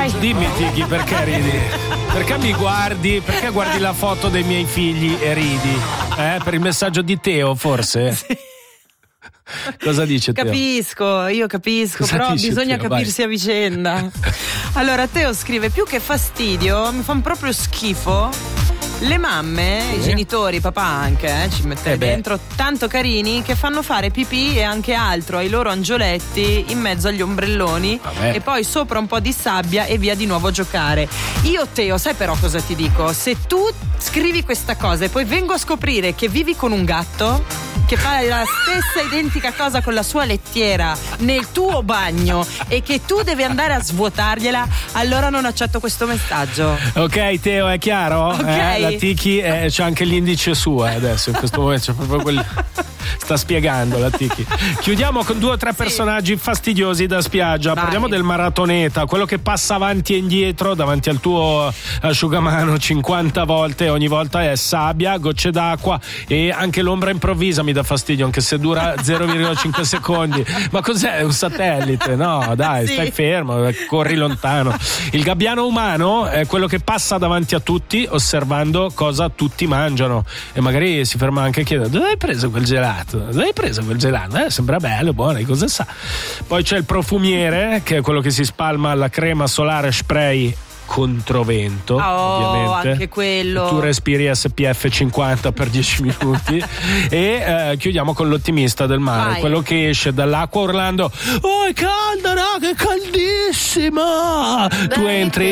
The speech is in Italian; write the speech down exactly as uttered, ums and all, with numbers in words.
Vai. Dimmi, Tiki, perché ridi? Perché mi guardi? Perché guardi la foto dei miei figli e ridi? Eh? Per il messaggio di Teo, forse? Sì. Cosa dice Teo? Capisco, io capisco, Cosa però dice bisogna Teo? capirsi Vai. a vicenda. Allora, Teo scrive: più che fastidio, mi fanno proprio schifo le mamme, Sì. i genitori, papà anche, eh, ci mette Eh beh. dentro, tanto carini, che fanno fare pipì e anche altro ai loro angioletti in mezzo agli ombrelloni. Vabbè. E poi sopra un po' di sabbia e via di nuovo a giocare. Io, Teo, sai però cosa ti dico? Se tu scrivi questa cosa e poi vengo a scoprire che vivi con un gatto che fa la stessa identica cosa con la sua lettiera nel tuo bagno e che tu devi andare a svuotargliela, allora non accetto questo messaggio. Ok, Teo, è chiaro? Ok. Eh, la Tiki eh, c'ha anche l'indice suo eh, adesso, in questo momento c'è proprio quel... sta spiegando la Tiki. Chiudiamo con due o tre Sì. personaggi fastidiosi da spiaggia. Vai. Parliamo del maratoneta, quello che passa avanti e indietro davanti al tuo asciugamano cinquanta volte, ogni volta è sabbia, gocce d'acqua e anche l'ombra improvvisa mi dà fastidio, anche se dura zero virgola cinque secondi. Ma cos'è? Un satellite? No, dai, Sì. stai fermo, corri lontano. Il gabbiano umano è quello che passa davanti a tutti osservando cosa tutti mangiano e magari si ferma anche a chiedere: dove hai preso quel gelato? Dove hai preso quel gelato? Eh, sembra bello, buono, di cosa sa? Poi c'è il profumiere, che è quello che si spalma la crema solare spray controvento, Oh, ovviamente. anche quello. Tu respiri S P F cinquanta per dieci minuti e eh, chiudiamo con l'ottimista del mare, Vai. quello che esce dall'acqua urlando: oh, è calda, no, che è caldissima! Tu entri